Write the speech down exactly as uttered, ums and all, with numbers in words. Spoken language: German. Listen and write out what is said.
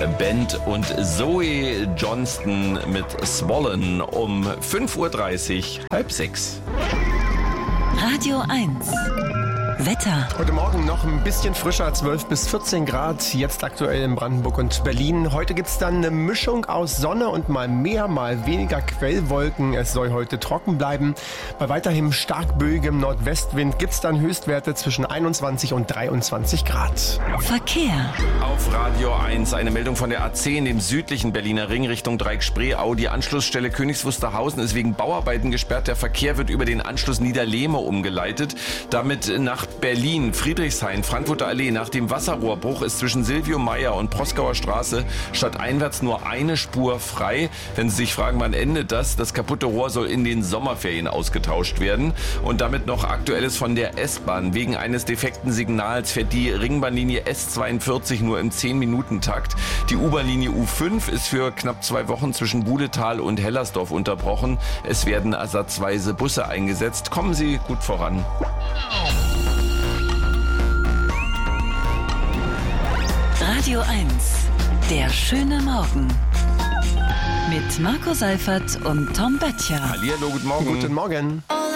Band und Zoe Johnston mit Swollen um fünf Uhr dreißig, halb sechs. Radio eins. Wetter. Heute Morgen noch ein bisschen frischer, zwölf bis vierzehn Grad, jetzt aktuell in Brandenburg und Berlin. Heute gibt es dann eine Mischung aus Sonne und mal mehr, mal weniger Quellwolken. Es soll heute trocken bleiben. Bei weiterhin stark böigem Nordwestwind gibt es dann Höchstwerte zwischen einundzwanzig und dreiundzwanzig Grad. Verkehr. Auf Radio eins eine Meldung von der A zehn, dem südlichen Berliner Ring Richtung Dreieck-Spreeau. Die Anschlussstelle Königs Wusterhausen ist wegen Bauarbeiten gesperrt. Der Verkehr wird über den Anschluss Niederlehme umgeleitet. Damit nach Berlin, Friedrichshain, Frankfurter Allee. Nach dem Wasserrohrbruch ist zwischen Silvio Meyer und Proskauer Straße stadteinwärts nur eine Spur frei. Wenn Sie sich fragen, wann endet das? Das kaputte Rohr soll in den Sommerferien ausgetauscht werden. Und damit noch Aktuelles von der S-Bahn. Wegen eines defekten Signals fährt die Ringbahnlinie S zweiundvierzig nur im zehn-Minuten-Takt. Die U-Bahn-Linie U fünf ist für knapp zwei Wochen zwischen Budetal und Hellersdorf unterbrochen. Es werden ersatzweise Busse eingesetzt. Kommen Sie gut voran. Radio eins. Der schöne Morgen. Mit Marco Seifert und Tom Böttcher. Hallihallo, guten Morgen. Guten Morgen.